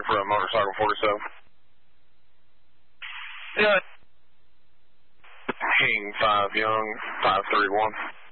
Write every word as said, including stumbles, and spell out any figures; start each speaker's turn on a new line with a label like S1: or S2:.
S1: for a motorcycle forty-seven.
S2: Yeah.
S1: King five Young, five three one.